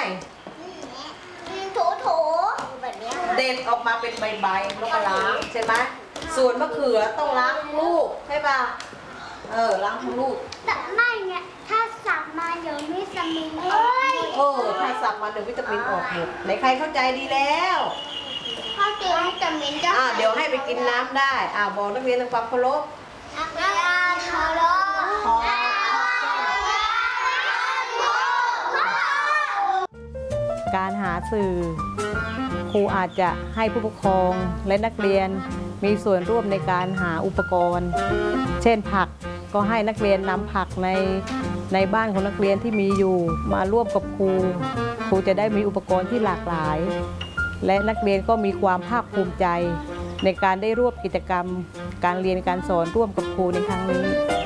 โถแบบนี้เด็ดออกมาเป็นใบๆแล้วก็ล้างใช่ไหมส่วนมะเขือต้องล้างทั้งลูกใช่ป่ะล้างทั้งลูกแต่ไม่เนี่ยถ้าสับมาเดี๋ยววิตามินถ้าสับมาเดี๋ยววิตามินออกหมดไหนใครเข้าใจดีแล้วเข้าใจวิตามินจะเดี๋ยวให้ไปกินน้ำได้บอกนักเรียนทำความเคารพนักเรียนเคารพการหาสื่อครูอาจจะให้ผู้ปกครองและนักเรียนมีส่วนร่วมในการหาอุปกรณ์เช่นผักก็ให้นักเรียนนำผักในบ้านของนักเรียนที่มีอยู่มาร่วมกับครูจะได้มีอุปกรณ์ที่หลากหลายและนักเรียนก็มีความภาคภูมิใจในการได้ร่วมกิจกรรมการเรียนการสอนร่วมกับครูในครั้งนี้